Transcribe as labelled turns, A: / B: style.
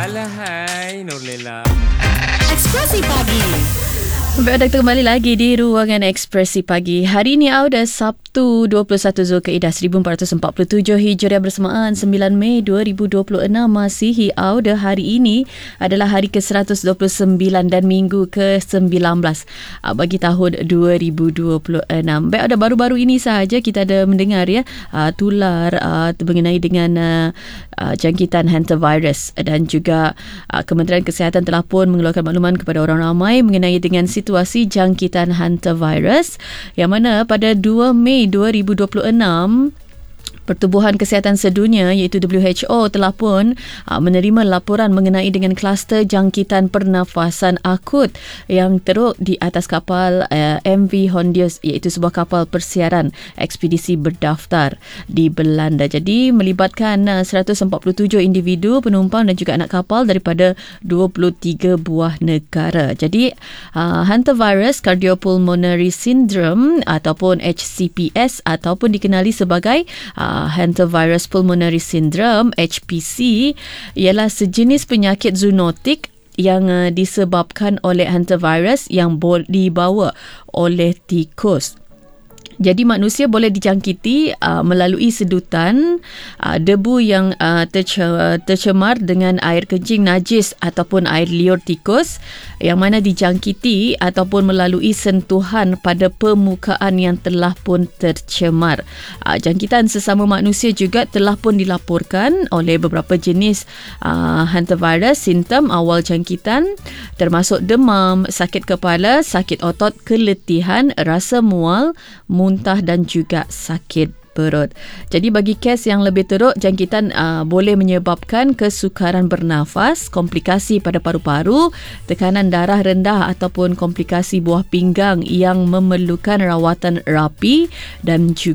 A: Alahai Nurlela.
B: Ekspresi Pagi.
C: Baik, kita kembali lagi di Ruangan Ekspresi Pagi. Hari ini ada Sabtu 21 Zulkaidah 1447 Hijriah bersamaan 9 Mei 2026 Masihi. Auda hari ini adalah hari ke-129 dan minggu ke-19 bagi tahun 2026. Baik, ada baru-baru ini sahaja kita ada mendengar tular mengenai dengan jangkitan hantavirus, dan juga Kementerian Kesihatan telah pun mengeluarkan makluman kepada orang ramai mengenai dengan situasi jangkitan hantavirus, yang mana pada 2 Mei 2026 Pertubuhan Kesihatan Sedunia iaitu WHO telah pun menerima laporan mengenai dengan kluster jangkitan pernafasan akut yang teruk di atas kapal MV Hondius, iaitu sebuah kapal persiaran ekspedisi berdaftar di Belanda. Jadi melibatkan 147 individu penumpang dan juga anak kapal daripada 23 buah negara. Jadi hantavirus cardiopulmonary syndrome ataupun HCPS ataupun dikenali sebagai hantavirus pulmonary syndrome HPC ialah sejenis penyakit zoonotik yang disebabkan oleh hantavirus yang dibawa oleh tikus. Jadi manusia boleh dijangkiti melalui sedutan debu yang tercemar dengan air kencing najis ataupun air liur tikus yang mana dijangkiti ataupun melalui sentuhan pada permukaan yang telah pun tercemar. Jangkitan sesama manusia juga telah pun dilaporkan oleh beberapa jenis hantavirus. Simptom awal jangkitan termasuk demam, sakit kepala, sakit otot, keletihan, rasa mual, muntah dan juga sakit perut. Jadi bagi kes yang lebih teruk, jangkitan boleh menyebabkan kesukaran bernafas, komplikasi pada paru-paru, tekanan darah rendah ataupun komplikasi buah pinggang yang memerlukan rawatan rapi dan juga